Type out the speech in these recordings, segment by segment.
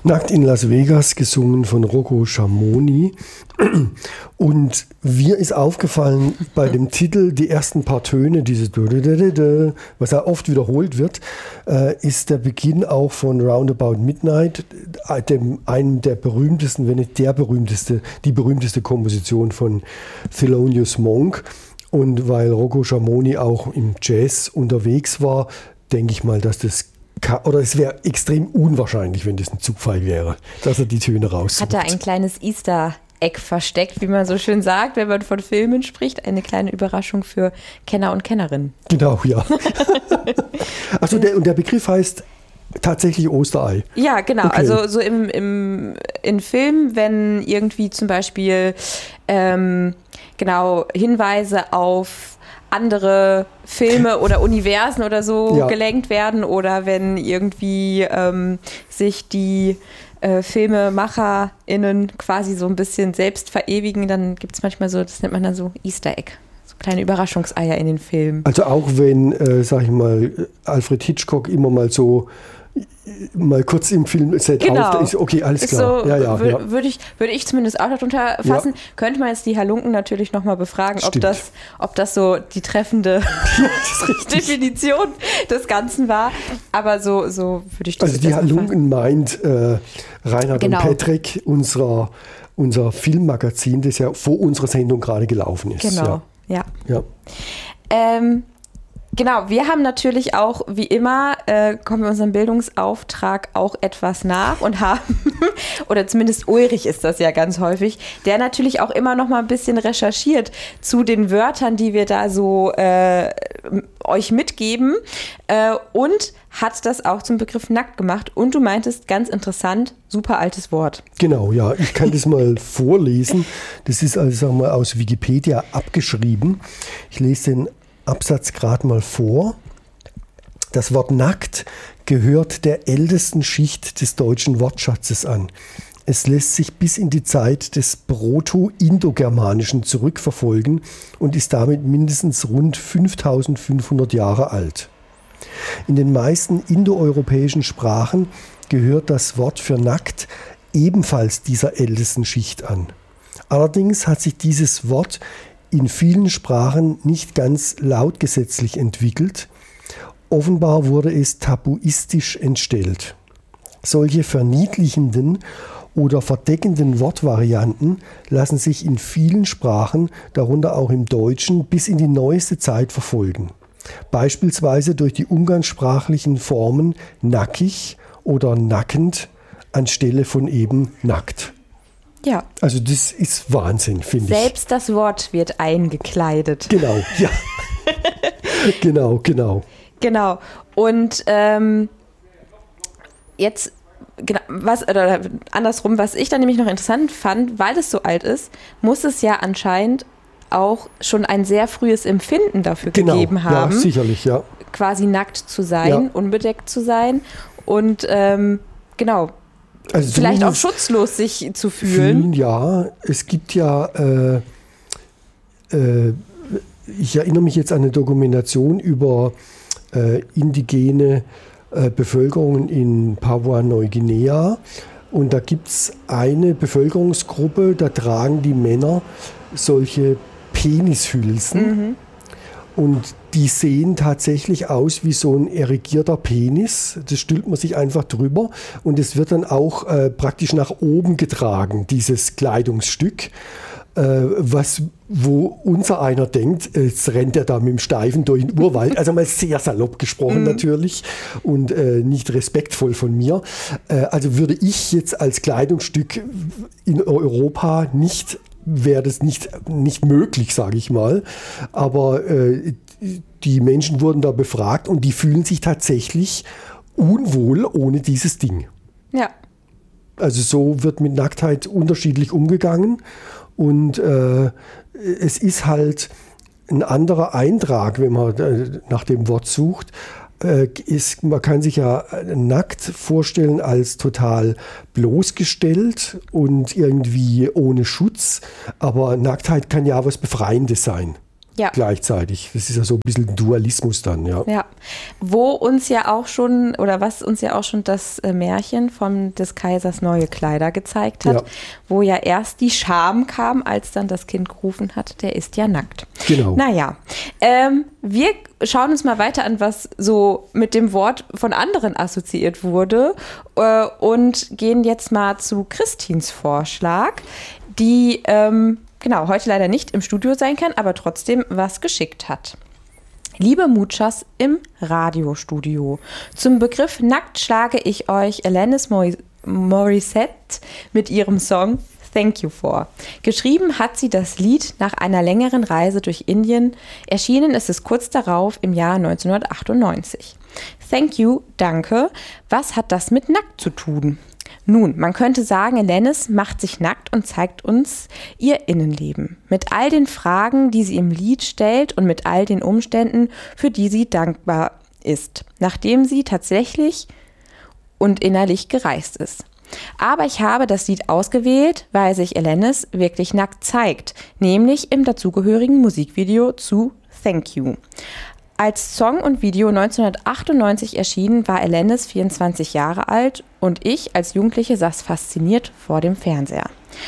Nackt in Las Vegas, gesungen von Rocco Schamoni. Und mir ist aufgefallen bei dem Titel, die ersten paar Töne, dieses was ja oft wiederholt wird, ist der Beginn auch von Roundabout Midnight, einem der berühmtesten, wenn nicht der berühmteste, die berühmteste Komposition von Thelonious Monk. Und weil Rocco Schamoni auch im Jazz unterwegs war, denke ich mal, dass das oder es wäre extrem unwahrscheinlich, wenn das ein Zufall wäre, dass er die Töne raussucht. Hat er ein kleines Easter Egg versteckt, wie man so schön sagt, wenn man von Filmen spricht. Eine kleine Überraschung für Kenner und Kennerinnen. Genau, ja. Achso, der Begriff heißt tatsächlich Osterei. Ja, genau. Okay. Also so in Filmen, wenn irgendwie zum Beispiel Hinweise auf andere Filme oder Universen oder so gelenkt werden oder wenn irgendwie sich die FilmemacherInnen quasi so ein bisschen selbst verewigen, dann gibt es manchmal so, das nennt man dann so Easter Egg, so kleine Überraschungseier in den Filmen. Also auch wenn, sag ich mal, Alfred Hitchcock immer mal so mal kurz im Filmset ist, okay, alles klar. So, würde ich zumindest auch darunter fassen. Ja. Könnte man jetzt die Halunken natürlich nochmal befragen, ob das so die treffende Definition des Ganzen war. Aber so würde ich das also die Halunken meint Reinhard und Patrick, unser Filmmagazin, das ja vor unserer Sendung gerade gelaufen ist. Genau, ja. Genau, wir haben natürlich auch, wie immer, kommen wir unserem Bildungsauftrag auch etwas nach und haben, oder zumindest Ulrich ist das ja ganz häufig, der natürlich auch immer noch mal ein bisschen recherchiert zu den Wörtern, die wir da so euch mitgeben und hat das auch zum Begriff nackt gemacht. Und du meintest, ganz interessant, super altes Wort. Genau, ja, ich kann das mal vorlesen. Das ist also, sagen wir mal, aus Wikipedia abgeschrieben. Ich lese den Absatz gerade mal vor. Das Wort nackt gehört der ältesten Schicht des deutschen Wortschatzes an. Es lässt sich bis in die Zeit des Proto-Indogermanischen zurückverfolgen und ist damit mindestens rund 5500 Jahre alt. In den meisten indoeuropäischen Sprachen gehört das Wort für nackt ebenfalls dieser ältesten Schicht an. Allerdings hat sich dieses Wort in vielen Sprachen nicht ganz lautgesetzlich entwickelt. Offenbar wurde es tabuistisch entstellt. Solche verniedlichenden oder verdeckenden Wortvarianten lassen sich in vielen Sprachen, darunter auch im Deutschen, bis in die neueste Zeit verfolgen. Beispielsweise durch die umgangssprachlichen Formen nackig oder nackend anstelle von eben nackt. Ja. Also das ist Wahnsinn, finde ich. Selbst das Wort wird eingekleidet. Genau, ja. Genau. Genau. Und jetzt, andersrum, was ich dann nämlich noch interessant fand, weil es so alt ist, muss es ja anscheinend auch schon ein sehr frühes Empfinden dafür gegeben haben. Ja, sicherlich, ja. Quasi nackt zu sein, unbedeckt zu sein und also vielleicht auch schutzlos sich zu fühlen. Ja, es gibt ja, ich erinnere mich jetzt an eine Dokumentation über indigene Bevölkerungen in Papua-Neuguinea. Und da gibt es eine Bevölkerungsgruppe, da tragen die Männer solche Penishülsen. Mhm. Und die sehen tatsächlich aus wie so ein erigierter Penis. Das stülpt man sich einfach drüber. Und es wird dann auch praktisch nach oben getragen, dieses Kleidungsstück. Wo unser einer denkt, jetzt rennt er da mit dem Steifen durch den Urwald. Also mal sehr salopp gesprochen natürlich und nicht respektvoll von mir. Also würde ich jetzt als Kleidungsstück in Europa wäre das nicht möglich, sage ich mal. Aber die Menschen wurden da befragt und die fühlen sich tatsächlich unwohl ohne dieses Ding. Ja. Also so wird mit Nacktheit unterschiedlich umgegangen und es ist halt ein anderer Eintrag, wenn man nach dem Wort sucht. Man kann sich ja nackt vorstellen als total bloßgestellt und irgendwie ohne Schutz, aber Nacktheit kann ja was Befreiendes sein. gleichzeitig. Das ist ja so ein bisschen Dualismus dann, ja. Ja, wo uns ja auch schon, oder was uns ja auch schon das Märchen von des Kaisers neue Kleider gezeigt hat, wo ja erst die Scham kam, als dann das Kind gerufen hat, der ist ja nackt. Genau. Naja, wir schauen uns mal weiter an, was so mit dem Wort von anderen assoziiert wurde und gehen jetzt mal zu Christins Vorschlag, die heute leider nicht im Studio sein kann, aber trotzdem was geschickt hat. Liebe Muchas im Radiostudio, zum Begriff nackt schlage ich euch Alanis Morissette mit ihrem Song Thank You vor. Geschrieben hat sie das Lied nach einer längeren Reise durch Indien. Erschienen ist es kurz darauf im Jahr 1998. Thank you, danke. Was hat das mit nackt zu tun? Nun, man könnte sagen, Alanis macht sich nackt und zeigt uns ihr Innenleben. Mit all den Fragen, die sie im Lied stellt und mit all den Umständen, für die sie dankbar ist, nachdem sie tatsächlich und innerlich gereist ist. Aber ich habe das Lied ausgewählt, weil sich Alanis wirklich nackt zeigt, nämlich im dazugehörigen Musikvideo zu Thank You. Als Song und Video 1998 erschienen, war Alanis 24 Jahre alt und ich als Jugendliche saß fasziniert vor dem Fernseher.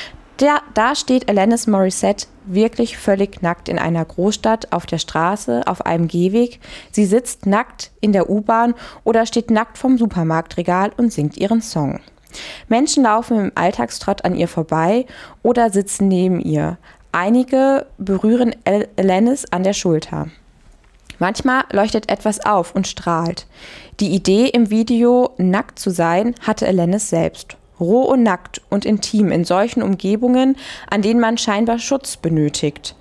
Da steht Alanis Morissette wirklich völlig nackt in einer Großstadt, auf der Straße, auf einem Gehweg. Sie sitzt nackt in der U-Bahn oder steht nackt vom Supermarktregal und singt ihren Song. Menschen laufen im Alltagstrott an ihr vorbei oder sitzen neben ihr. Einige berühren Alanis an der Schulter. Manchmal leuchtet etwas auf und strahlt. Die Idee, im Video nackt zu sein, hatte Alanis selbst. Roh und nackt und intim in solchen Umgebungen, an denen man scheinbar Schutz benötigt.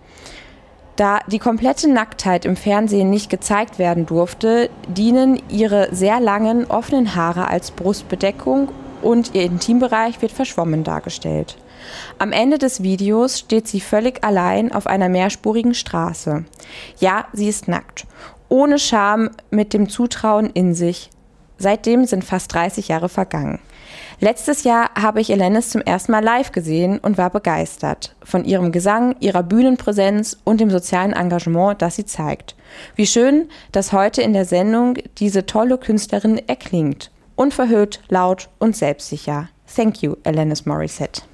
Da die komplette Nacktheit im Fernsehen nicht gezeigt werden durfte, dienen ihre sehr langen, offenen Haare als Brustbedeckung und ihr Intimbereich wird verschwommen dargestellt. Am Ende des Videos steht sie völlig allein auf einer mehrspurigen Straße. Ja, sie ist nackt, ohne Scham, mit dem Zutrauen in sich. Seitdem sind fast 30 Jahre vergangen. Letztes Jahr habe ich Alanis zum ersten Mal live gesehen und war begeistert von ihrem Gesang, ihrer Bühnenpräsenz und dem sozialen Engagement, das sie zeigt. Wie schön, dass heute in der Sendung diese tolle Künstlerin erklingt. Unverhüllt, laut und selbstsicher. Thank you, Alanis Morissette.